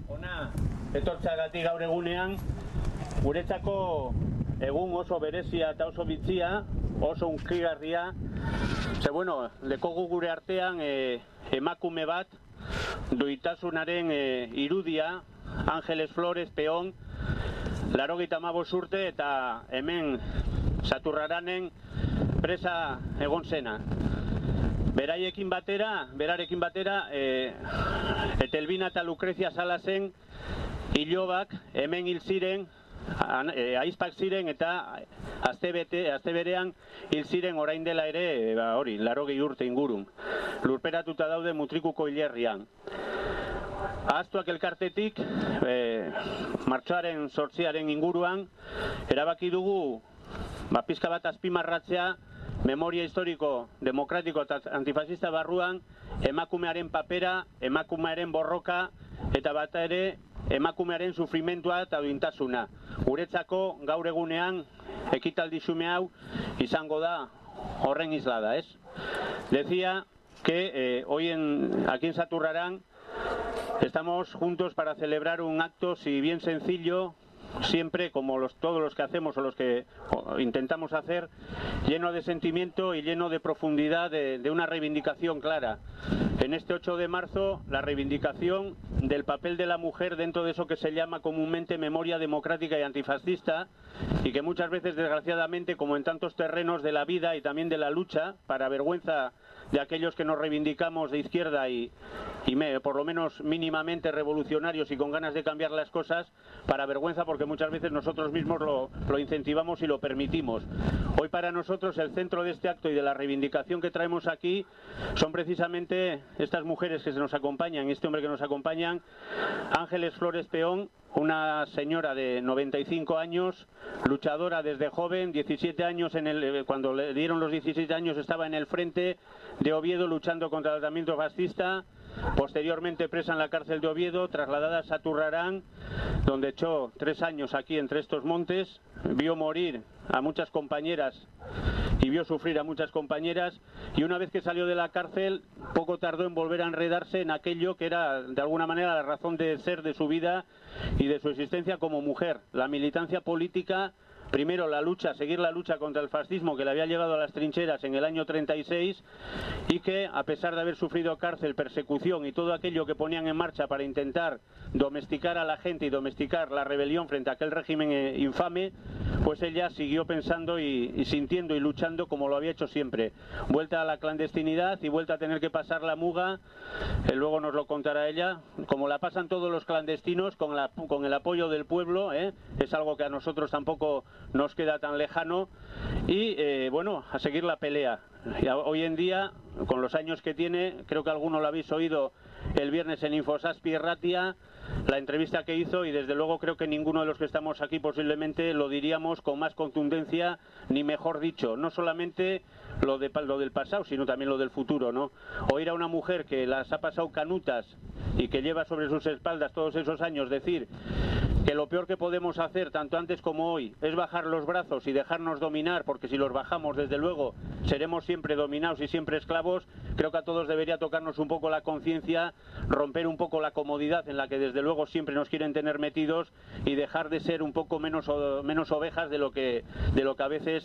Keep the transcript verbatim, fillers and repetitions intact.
Ona, etortzagatik gaur egunean, guretzako egun oso berezia eta oso bitzia, oso unkigarria. Ze, bueno, dekogu gure artean e, emakume bat, duitasunaren e, irudia, Ángeles Flores Peón, laurogeita hamabost urte eta hemen Saturraranen presa egon zena. Beraiekin batera, berarekin batera, e, Etelbina eta Lucrezia Salasen hilobak hemen hil ziren, e, aizpak ziren eta azte, bete, azte berean hil ziren orain dela ere, ba, hori, laurogei urte ingurun. Lurperatuta daude Mutrikuko hilerrian. Ahaztuak elkartetik, e, martxoaren zortziaren inguruan, erabaki dugu ba, pizka bat azpimarratzea memoria historiko, demokratiko eta antifasista barruan emakumearen papera, emakumearen borroka eta bata ere emakumearen sufrimentua eta duintasuna. Guretzako gaur egunean ekitaldi xume hau izango da horren islada, ez? Decía que eh, hoy en, aquí en Saturrarán estamos juntos para celebrar un acto, si bien sencillo, siempre como los, todos los que hacemos o los que o, intentamos hacer, lleno de sentimiento y lleno de profundidad de, de una reivindicación clara. En este ocho de marzo, la reivindicación del papel de la mujer dentro de eso que se llama comúnmente memoria democrática y antifascista, y que muchas veces, desgraciadamente, como en tantos terrenos de la vida y también de la lucha, para vergüenza de aquellos que nos reivindicamos de izquierda y, y me, por lo menos mínimamente revolucionarios y con ganas de cambiar las cosas, para vergüenza porque muchas veces nosotros mismos lo, lo incentivamos y lo permitimos. Hoy para nosotros el centro de este acto y de la reivindicación que traemos aquí son precisamente estas mujeres que se nos acompañan, este hombre que nos acompañan, Ángeles Flores Peón, una señora de noventa y cinco años, luchadora desde joven, diecisiete años, en el, cuando le dieron los diecisiete años estaba en el frente de Oviedo luchando contra el tratamiento fascista, posteriormente presa en la cárcel de Oviedo, trasladada a Saturrarán, donde echó tres años aquí entre estos montes, vio morir a muchas compañeras y vio sufrir a muchas compañeras, y una vez que salió de la cárcel poco tardó en volver a enredarse en aquello que era de alguna manera la razón de ser de su vida y de su existencia como mujer, la militancia política. Primero la lucha, seguir la lucha contra el fascismo que le había llevado a las trincheras en el año treinta y seis y que, a pesar de haber sufrido cárcel, persecución y todo aquello que ponían en marcha para intentar domesticar a la gente y domesticar la rebelión frente a aquel régimen eh, infame, pues ella siguió pensando y, y sintiendo y luchando como lo había hecho siempre. Vuelta a la clandestinidad y vuelta a tener que pasar la muga, eh, luego nos lo contará ella, como la pasan todos los clandestinos con, la, con el apoyo del pueblo, eh, es algo que a nosotros tampoco nos queda tan lejano y eh, bueno, a seguir la pelea. Y a, hoy en día, con los años que tiene, creo que alguno lo habéis oído el viernes en Infosaspi Erratia, la entrevista que hizo, y desde luego creo que ninguno de los que estamos aquí posiblemente lo diríamos con más contundencia, ni mejor dicho, no solamente lo, de, lo del pasado, sino también lo del futuro, ¿no? Oír a una mujer que las ha pasado canutas y que lleva sobre sus espaldas todos esos años decir que lo peor que podemos hacer, tanto antes como hoy, es bajar los brazos y dejarnos dominar, porque si los bajamos, desde luego, seremos siempre dominados y siempre esclavos. Creo que a todos debería tocarnos un poco la conciencia, romper un poco la comodidad en la que desde luego siempre nos quieren tener metidos y dejar de ser un poco menos, menos ovejas de lo que, de lo que a veces